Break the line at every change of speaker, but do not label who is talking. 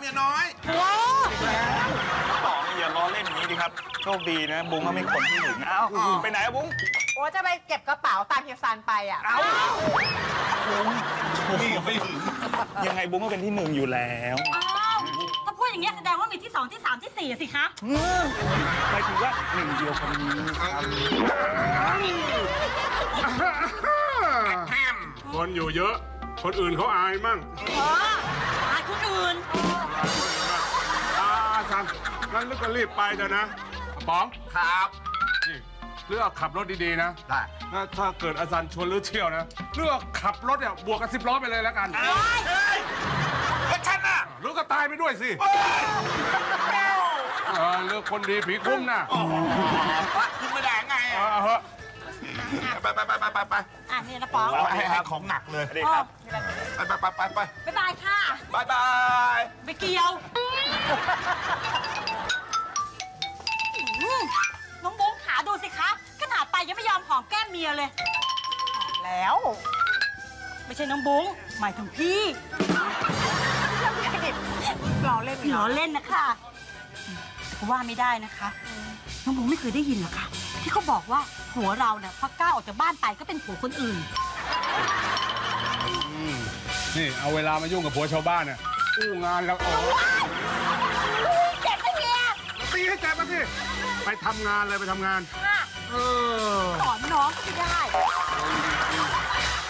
มียน้อย
ต่อนี่อย่าล้อเล่นอย่างนี้ดิครับโชคดีนะบุ้งก็ไม่คนที่หนึ่งเอ้าไปไหนอะบุ้ง
โอ้จะไปเก็บกระเป๋าตามเฮียซันไปอ่ะ
เอ้าบุ้งนี่ไม่ถึงยังไงบุ้งก็เป็นที่หนึ่งอยู่แล้ว
ถ้าพูดอย่างเงี้ยแสดงว่ามีที่2ที่3ที่4สิคะ
หมายถึงว่าหนึ่งเดียวคนนี้
คนอยู่เยอะคนอื่นเขาอายมั่ง
อายคนอื่น
ซันงั้นลึกก็รีบไปเถอะนะป๋อง
ครับ
นี่เลือกขับรถดีๆนะ
ได้
ถ้าเกิดอาจารย์ชวนหรือเที่ยวนะเลือกขับรถเนี่ยบวกกับ10 ล้อไปเลยแล้วกัน
แล้วฉันน่ะ
รู้ก็ตายไปด้วยสิเลือกคนดีผีคุ้มนะ
คุณไม่ได้ไงไป
นี่นะป๋อง
ให้ของหนักเลย
ดีครับ
ไป
บ๊ายบายค่ะ
บาย
ไปเกี่ยวน้องบุ้งขาดูสิคะขนาดไปยังไม่ยอมหอมแก้มเมียเลย
แล้ว
ไม่ใช่น้องบุ้งหมายถึงพี่
ล้อเล่น
ล้อเล่นนะคะว่าไม่ได้นะคะน้องบุ้งไม่เคยได้ยินหรอคะที่เขาบอกว่าผัวเราเนี่ยพอก้าวออกจากบ้านไปก็เป็นผัวคนอื่น
นี่เอาเวลามายุ่งกับผัวชาวบ้านเนี่ยอู้งานแล้ว
เจ็บไหมเมีย
ตีให้เจ็บมาสิไปทำงานเลยไปทำงาน
สอนน้องก็ไม่ได้